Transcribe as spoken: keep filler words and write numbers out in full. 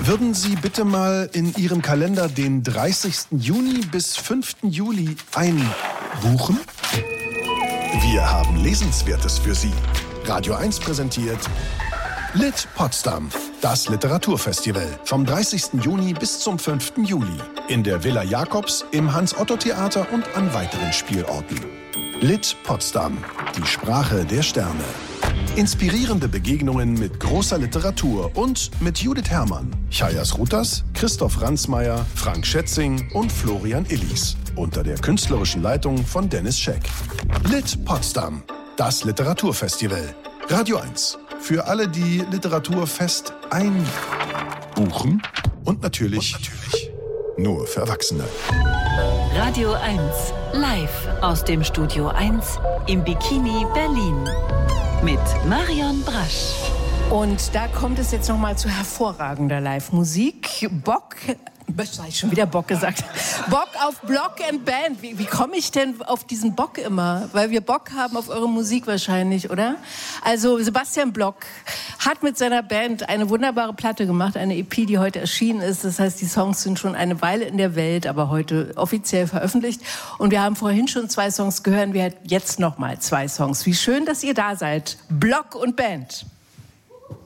Würden Sie bitte mal in Ihrem Kalender den dreißigsten Juni bis fünften Juli einbuchen? Wir haben Lesenswertes für Sie. Radio eins präsentiert Lit Potsdam, das Literaturfestival vom dreißigsten Juni bis zum fünften Juli in der Villa Jakobs, im Hans-Otto-Theater und an weiteren Spielorten. Lit Potsdam, die Sprache der Sterne. Inspirierende Begegnungen mit großer Literatur und mit Judith Herrmann, Chayas Rutas, Christoph Ransmayr, Frank Schätzing und Florian Illies. Unter der künstlerischen Leitung von Dennis Scheck. Lit Potsdam, das Literaturfestival. Radio eins. Für alle, die Literaturfest einbuchen. Und natürlich, und natürlich nur für Erwachsene. Radio eins. Live aus dem Studio eins im Bikini Berlin. Mit Marion Brasch. Und da kommt es jetzt nochmal zu hervorragender Live-Musik. Bock, was habe ich schon wieder Bock gesagt? Bock auf Block and Band. Wie, wie komme ich denn auf diesen Bock immer? Weil wir Bock haben auf eure Musik wahrscheinlich, oder? Also Sebastian Block hat mit seiner Band eine wunderbare Platte gemacht, eine E P, die heute erschienen ist. Das heißt, die Songs sind schon eine Weile in der Welt, aber heute offiziell veröffentlicht. Und wir haben vorhin schon zwei Songs gehört, wir haben jetzt nochmal zwei Songs. Wie schön, dass ihr da seid. Block und Band.